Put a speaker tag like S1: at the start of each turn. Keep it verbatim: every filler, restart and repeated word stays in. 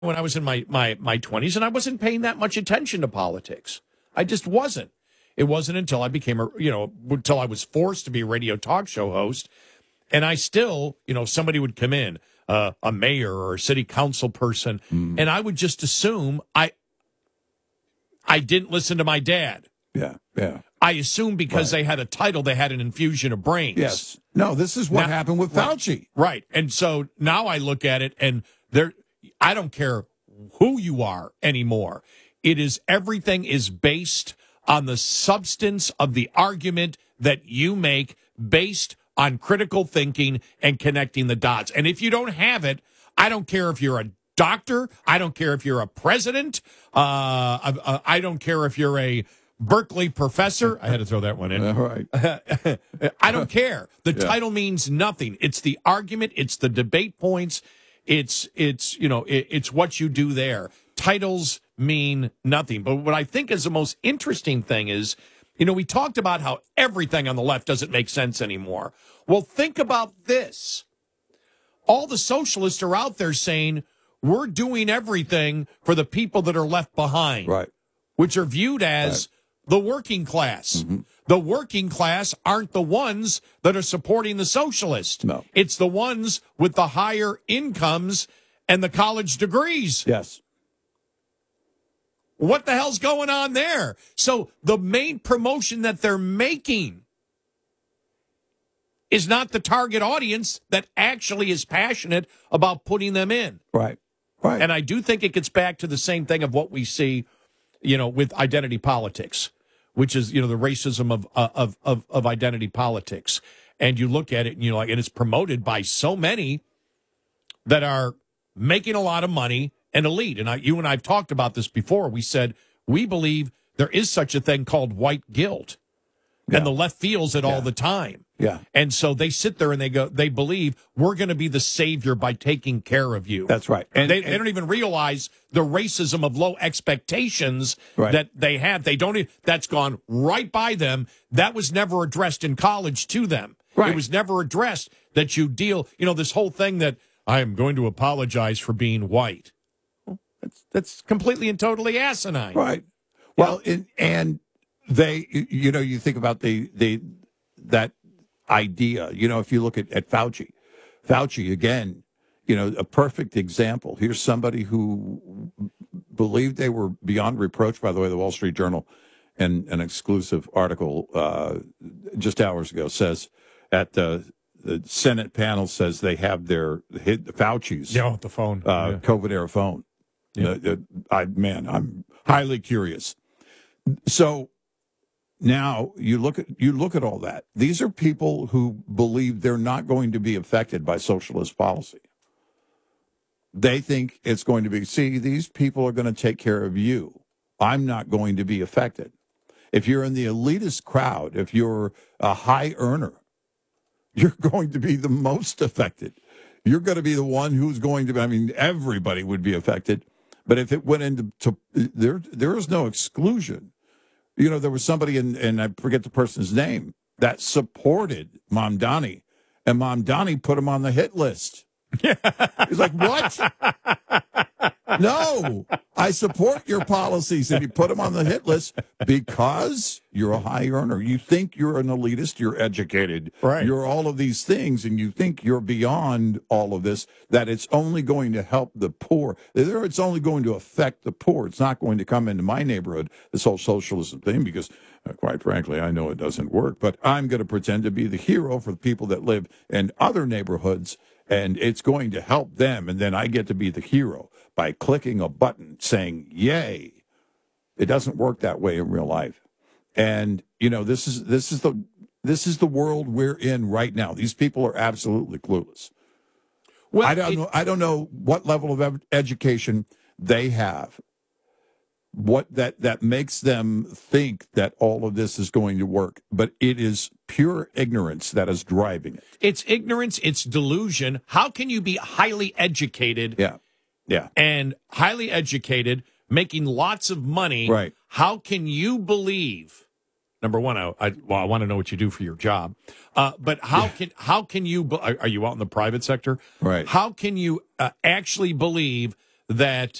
S1: when I was in my, my, my twenties, and I wasn't paying that much attention to politics. I just wasn't. It wasn't until I became a, you know, until I was forced to be a radio talk show host. And I still, you know, somebody would come in, uh, a mayor or a city council person, mm. and I would just assume I, I didn't listen to my dad.
S2: Yeah, yeah.
S1: I assume because right. they had a title, they had an infusion of brains.
S2: Yes. No, this is what now, happened with Fauci.
S1: Right, right. And so now I look at it, and there, I don't care who you are anymore. It is, everything is based on the substance of the argument that you make, based on critical thinking and connecting the dots. And if you don't have it, I don't care if you're a doctor. I don't care if you're a president. Uh, I, I don't care if you're a Berkeley professor. I had to throw that one in.
S2: All right.
S1: I don't care. The
S2: yeah.
S1: title means nothing. It's the argument. It's the debate points. It's, it's you know, it, it's what you do there. Titles mean nothing. But what I think is the most interesting thing is, you know, we talked about how everything on the left doesn't make sense anymore. Well, think about this. All the socialists are out there saying, we're doing everything for the people that are left behind.
S2: Right.
S1: Which are viewed as right. the working class.
S2: Mm-hmm.
S1: The working class aren't the ones that are supporting the socialists.
S2: No.
S1: It's the ones with the higher incomes and the college degrees.
S2: Yes.
S1: What the hell's going on there? So the main promotion that they're making is not the target audience that actually is passionate about putting them in.
S2: Right. Right.
S1: And I do think it gets back to the same thing of what we see, you know, with identity politics, which is, you know, the racism of of of, of identity politics. And you look at it, and you know, like, and it's promoted by so many that are making a lot of money and elite. And I, you and I have talked about this before. We said we believe there is such a thing called white guilt, yeah. and the left feels it yeah. all the time.
S2: Yeah.
S1: And so they sit there and they go, they believe we're going to be the savior by taking care of you.
S2: That's right.
S1: And they, and, they don't even realize the racism of low expectations
S2: right.
S1: that they have. They don't, that's gone right by them. That was never addressed in college to them.
S2: Right.
S1: It was never addressed that you deal, you know, this whole thing that I am going to apologize for being white. Well, that's, that's completely and totally asinine.
S2: Right. Well, it, and they, you know, you think about the, the, that, idea, you know, if you look at, at Fauci, Fauci, again, you know, a perfect example. Here's somebody who believed they were beyond reproach. By the way, the Wall Street Journal, and an exclusive article uh, just hours ago says at the, the Senate panel says they have their hit Fauci's
S1: yeah, the phone,
S2: uh,
S1: yeah.
S2: COVID era phone. Yeah. Uh, I, man, I'm highly curious. So, now you look at you look at all that. These are people who believe they're not going to be affected by socialist policy. They think it's going to be, see, these people are going to take care of you. I'm not going to be affected. If you're in the elitist crowd, if you're a high earner, you're going to be the most affected. You're going to be the one who's going to be, I mean, everybody would be affected. But if it went into, to, there, there is no exclusion. You know, there was somebody, in, and I forget the person's name, that supported Mamdani, and Mamdani put him on the hit list. He's like, what? No, I support your policies. And he put him on the hit list because you're a high earner. You think you're an elitist, you're educated,
S1: right.
S2: You're all of these things, and you think you're beyond all of this, that it's only going to help the poor. It's only going to affect the poor. It's not going to come into my neighborhood, this whole socialism thing, because uh, quite frankly, I know it doesn't work. But I'm going to pretend to be the hero for the people that live in other neighborhoods, and it's going to help them, and then I get to be the hero by clicking a button saying, yay. It doesn't work that way in real life. And, you know, this is this is the this is the world we're in right now. These people are absolutely clueless. Well, I don't it, know I don't know what level of ed- education they have. What that that makes them think that all of this is going to work, but it is pure ignorance that is driving it.
S1: It's ignorance, it's delusion. How can you be highly educated?
S2: Yeah. Yeah.
S1: And highly educated, making lots of money.
S2: Right.
S1: How can you believe? Number one, I, I well, I want to know what you do for your job. Uh, but how yeah. can how can you? Are, are you out in the private sector?
S2: Right.
S1: How can you uh, actually believe that